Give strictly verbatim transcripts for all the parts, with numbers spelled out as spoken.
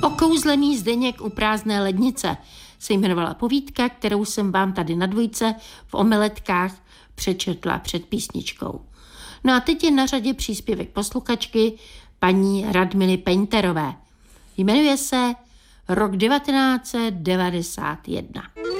Okouzlený Zdeněk u prázdné lednice se jmenovala povídka, kterou jsem vám tady na dvojce v omeletkách přečetla před písničkou. No a teď je na řadě příspěvek posluchačky paní Radmily Painterové. Jmenuje se Rok devatenáct set devadesát jedna.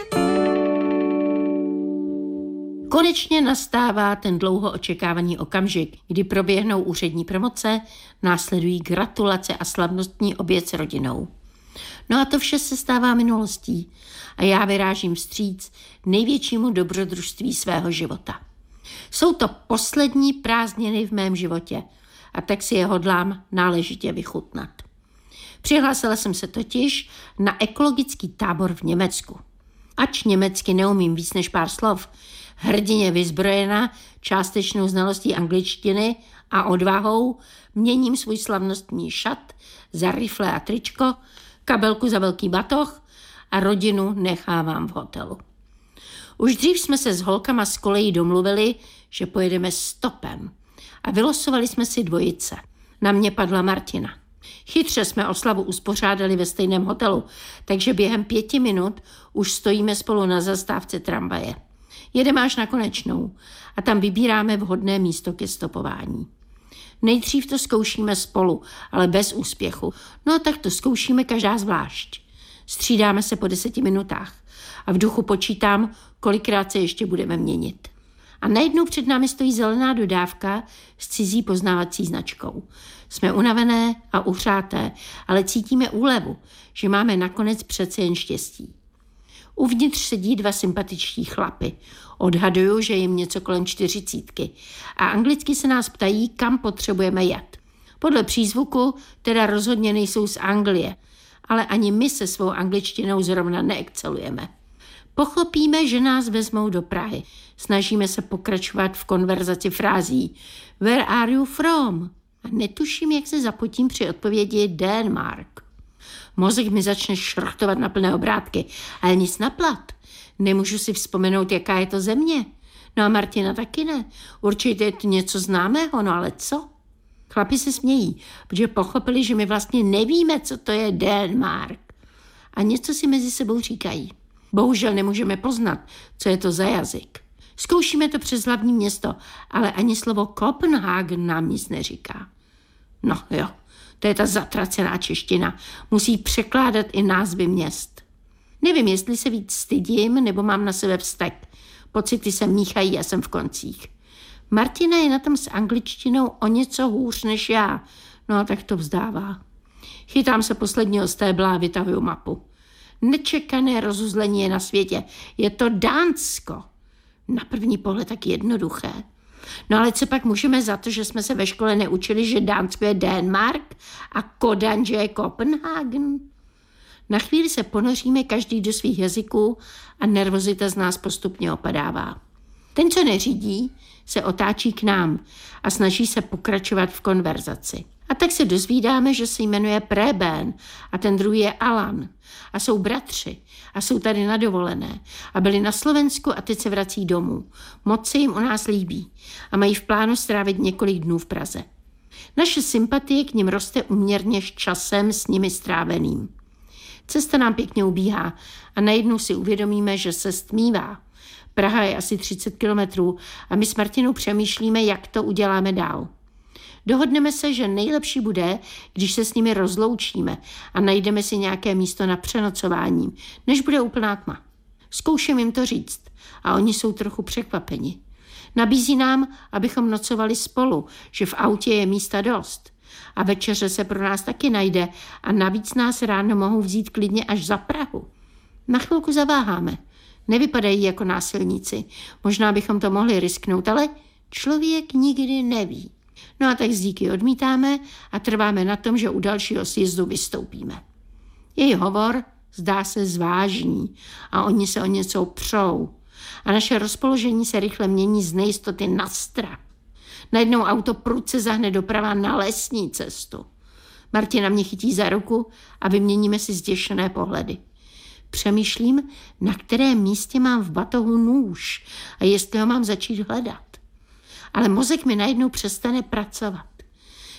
Konečně nastává ten dlouho očekávaný okamžik, kdy proběhnou úřední promoce, následují gratulace a slavnostní oběd s rodinou. No a to vše se stává minulostí a já vyrážím vstříc největšímu dobrodružství svého života. Jsou to poslední prázdniny v mém životě a tak si je hodlám náležitě vychutnat. Přihlásila jsem se totiž na ekologický tábor v Německu. Ač německy neumím víc než pár slov, hrdinně vyzbrojená částečnou znalostí angličtiny a odvahou měním svůj slavnostní šat za rifle a tričko, kabelku za velký batoh a rodinu nechávám v hotelu. Už dřív jsme se s holkama z kolejí domluvili, že pojedeme stopem a vylosovali jsme si dvojice. Na mě padla Martina. Chytře jsme oslavu uspořádali ve stejném hotelu, takže během pěti minut už stojíme spolu na zastávce tramvaje. Jedeme až na Konečnou a tam vybíráme vhodné místo ke stopování. Nejdřív to zkoušíme spolu, ale bez úspěchu. No tak to zkoušíme každá zvlášť. Střídáme se po deseti minutách a v duchu počítám, kolikrát se ještě budeme měnit. A najednou před námi stojí zelená dodávka s cizí poznávací značkou. Jsme unavené a uhřáté, ale cítíme úlevu, že máme nakonec přece jen štěstí. Uvnitř sedí dva sympatičtí chlapy. Odhaduju, že jim něco kolem čtyřicítky. A anglicky se nás ptají, kam potřebujeme jet. Podle přízvuku teda rozhodně nejsou z Anglie, ale ani my se svou angličtinou zrovna neexcelujeme. Pochopíme, že nás vezmou do Prahy. Snažíme se pokračovat v konverzaci frází Where are you from? A netuším, jak se zapotím při odpovědi Denmark. Mozek mi začne šrochtovat na plné obrátky, ale nic na plat. Nemůžu si vzpomenout, jaká je to země. No a Martina taky ne. Určitě je to něco známého, no ale co? Chlapi se smějí, protože pochopili, že my vlastně nevíme, co to je Denmark. A něco si mezi sebou říkají. Bohužel nemůžeme poznat, co je to za jazyk. Zkoušíme to přes hlavní město, ale ani slovo Kopenhagen nám nic neříká. No jo, to je ta zatracená čeština. Musí překládat i názvy měst. Nevím, jestli se víc stydím, nebo mám na sebe vztek. Pocity se míchají a jsem v koncích. Martina je na tom s angličtinou o něco hůř než já. No tak to vzdává. Chytám se posledního stébla a vytahuju mapu. Nečekané rozuzlení je na světě. Je to Dánsko. Na první pohled tak jednoduché. No ale co pak můžeme za to, že jsme se ve škole neučili, že Dánsko je Denmark a Kodaň, že je Kopenhagen? Na chvíli se ponoříme každý do svých jazyků a nervozita z nás postupně opadává. Ten, co neřídí, se otáčí k nám a snaží se pokračovat v konverzaci. A tak se dozvídáme, že se jmenuje Preben a ten druhý je Alan. A jsou bratři a jsou tady na dovolené a byli na Slovensku a teď se vrací domů. Moc se jim u nás líbí a mají v plánu strávit několik dnů v Praze. Naše sympatie k nim roste uměrně s časem s nimi stráveným. Cesta nám pěkně ubíhá a najednou si uvědomíme, že se stmívá. Praha je asi třicet kilometrů a my s Martinou přemýšlíme, jak to uděláme dál. Dohodneme se, že nejlepší bude, když se s nimi rozloučíme a najdeme si nějaké místo na přenocování, než bude úplná tma. Zkouším jim to říct a oni jsou trochu překvapeni. Nabízí nám, abychom nocovali spolu, že v autě je místa dost. A večeře se pro nás taky najde a navíc nás ráno mohou vzít klidně až za Prahu. Na chvilku zaváháme. Nevypadají jako násilníci. Možná bychom to mohli risknout, ale člověk nikdy neví. No a tak z díky odmítáme a trváme na tom, že u dalšího sjezdu vystoupíme. Její hovor zdá se zvážní a oni se o něco přou. A naše rozpoložení se rychle mění z nejistoty na strach. Najednou auto prudce zahne doprava na lesní cestu. Martina mě chytí za ruku a vyměníme si zděšené pohledy. Přemýšlím, na kterém místě mám v batohu nůž a jestli ho mám začít hledat. Ale mozek mi najednou přestane pracovat.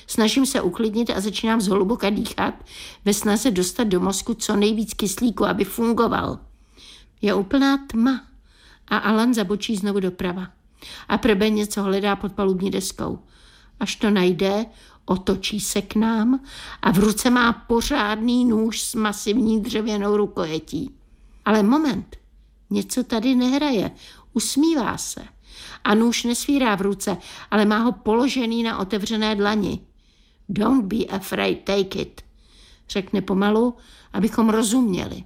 Snažím se uklidnit a začínám zhluboka dýchat ve snaze dostat do mozku co nejvíc kyslíku, aby fungoval. Je úplná tma a Alan zabočí znovu doprava. A Preben něco hledá pod palubní deskou. Až to najde, otočí se k nám a v ruce má pořádný nůž s masivní dřevěnou rukojetí. Ale moment, něco tady nehraje, usmívá se. A nůž nesvírá v ruce, ale má ho položený na otevřené dlani. Don't be afraid, take it, řekne pomalu, abychom rozuměli.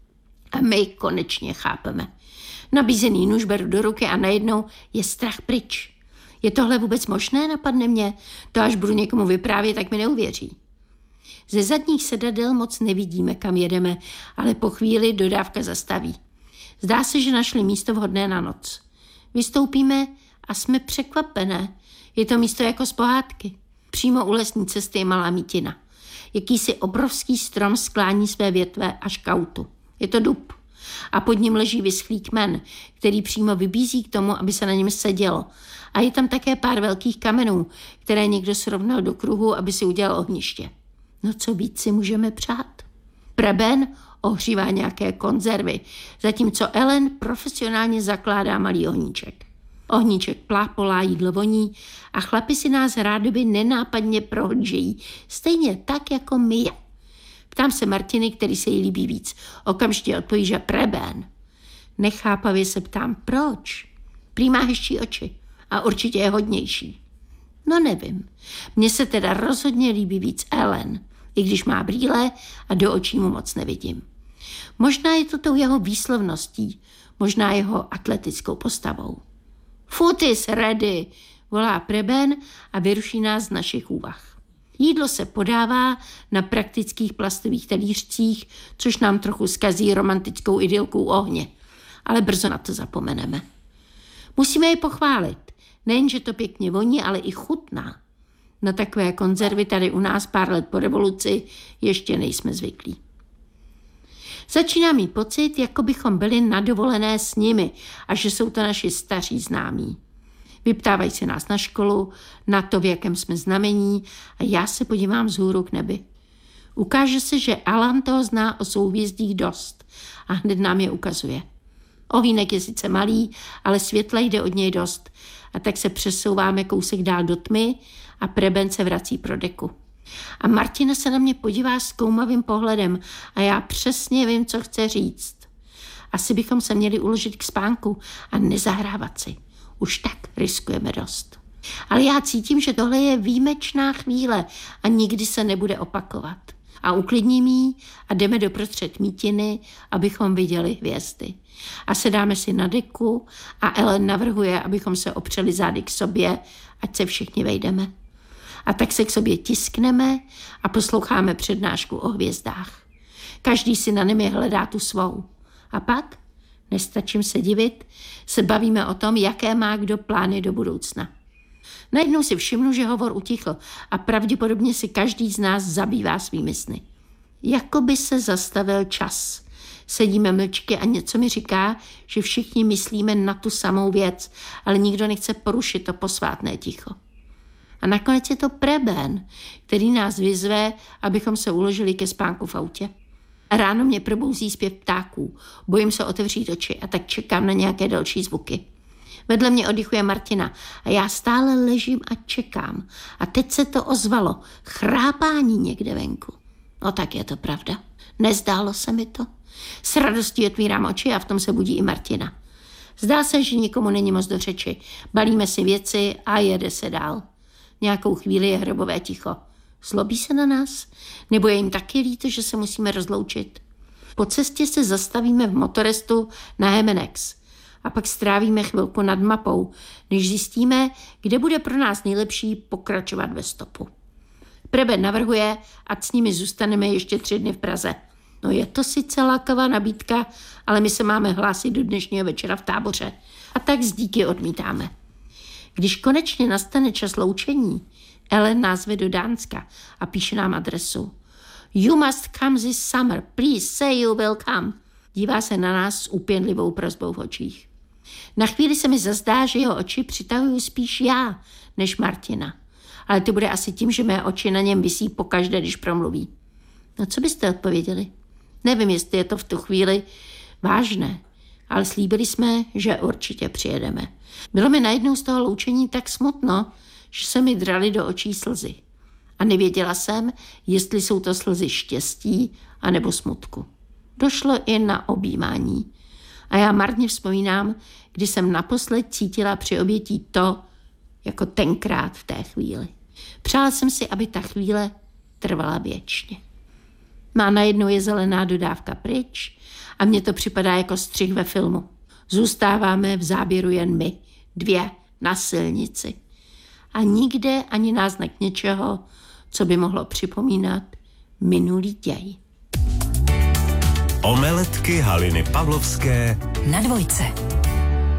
A my konečně chápeme. Nabízený nůž beru do ruky a najednou je strach pryč. Je tohle vůbec možné, napadne mě? To až budu někomu vyprávět, tak mi neuvěří. Ze zadních sedadel moc nevidíme, kam jedeme, ale po chvíli dodávka zastaví. Zdá se, že našli místo vhodné na noc. Vystoupíme a jsme překvapené. Je to místo jako z pohádky. Přímo u lesní cesty je malá mítina. Jakýsi obrovský strom sklání své větve až k autu. Je to dub. A pod ním leží vyschlý kmen, který přímo vybízí k tomu, aby se na něm sedělo. A je tam také pár velkých kamenů, které někdo srovnal do kruhu, aby si udělal ohniště. No co víc si můžeme přát? Preben ohřívá nějaké konzervy, zatímco Ellen profesionálně zakládá malý ohníček. Ohníček plápolá, jídlo voní a chlapi si nás rádoby nenápadně prohlížejí, stejně tak jako my. Ptám se Martiny, který se jí líbí víc. Okamžitě odpoví, že Preben. Nechápavě se ptám, proč? Prý má hezčí oči a určitě je hodnější. No nevím. Mně se teda rozhodně líbí víc Ellen, i když má brýle a do očí mu moc nevidím. Možná je to tou jeho výslovností, možná jeho atletickou postavou. Food is ready, volá Preben a vyruší nás z našich úvah. Jídlo se podává na praktických plastových talířcích, což nám trochu zkazí romantickou idylkou ohně, ale brzo na to zapomeneme. Musíme ji pochválit. Nejen, že to pěkně voní, ale i chutná. Na takové konzervy tady u nás pár let po revoluci ještě nejsme zvyklí. Začíná mít pocit, jako bychom byli na dovolené s nimi a že jsou to naši staří známí. Vyptávají se nás na školu, na to, v jakém jsme znamení a já se podívám vzhůru k nebi. Ukáže se, že Alan toho zná o souhvězdích dost a hned nám je ukazuje. Ohýnek je sice malý, ale světla jde od něj dost a tak se přesouváme kousek dál do tmy a Preben se vrací pro deku. A Martina se na mě podívá zkoumavým pohledem a já přesně vím, co chce říct. Asi bychom se měli uložit k spánku a nezahrávat si. Už tak riskujeme dost. Ale já cítím, že tohle je výjimečná chvíle a nikdy se nebude opakovat. A uklidním jí a jdeme doprostřed mítiny, abychom viděli hvězdy. A sedáme si na deku a Ellen navrhuje, abychom se opřeli zády k sobě, ať se všichni vejdeme. A tak se k sobě tiskneme a posloucháme přednášku o hvězdách. Každý si na nimi hledá tu svou. A pak, nestačím se divit, se bavíme o tom, jaké má kdo plány do budoucna. Najednou si všimnu, že hovor utichl a pravděpodobně si každý z nás zabývá svými sny. Jakoby se zastavil čas. Sedíme mlčky a něco mi říká, že všichni myslíme na tu samou věc, ale nikdo nechce porušit to posvátné ticho. A nakonec je to Preben, který nás vyzve, abychom se uložili ke spánku v autě. A ráno mě probouzí zpěv ptáků. Bojím se otevřít oči a tak čekám na nějaké další zvuky. Vedle mě oddychuje Martina a já stále ležím a čekám. A teď se to ozvalo. Chrápání někde venku. No tak je to pravda. Nezdálo se mi to. S radostí otvírám oči a v tom se budí i Martina. Zdá se, že nikomu není moc do řeči. Balíme si věci a jede se dál. Nějakou chvíli je hrobové ticho. Zlobí se na nás? Nebo je jim taky líto, že se musíme rozloučit? Po cestě se zastavíme v motorestu na Hemenex a pak strávíme chvilku nad mapou, než zjistíme, kde bude pro nás nejlepší pokračovat ve stopu. Preben navrhuje, ať s nimi zůstaneme ještě tři dny v Praze. No je to sice lákavá nabídka, ale my se máme hlásit do dnešního večera v Táboře. A tak s díky odmítáme. Když konečně nastane čas loučení, Ellen nás vede do Dánska a píše nám adresu. You must come this summer. Please say you will come. Dívá se na nás s úpěnlivou prosbou v očích. Na chvíli se mi zazdá, že jeho oči přitahují spíš já, než Martina. ale to bude asi tím, že mé oči na něm visí pokaždé, když promluví. No co byste odpověděli? Nevím, jestli je to v tu chvíli vážné, ale slíbili jsme, že určitě přijedeme. Bylo mi najednou z toho loučení tak smutno, že se mi draly do očí slzy. A nevěděla jsem, jestli jsou to slzy štěstí anebo smutku. Došlo i na objímání. A já marně vzpomínám, kdy jsem naposled cítila při obětí to, jako tenkrát v té chvíli. Přála jsem si, aby ta chvíle trvala věčně. No a najednou je zelená dodávka pryč a mně to připadá jako střih ve filmu. Zůstáváme v záběru jen my, dvě, na silnici. A nikde ani náznak něčeho, co by mohlo připomínat minulý děj. Omeletky Haliny Pavlovské na dvojce.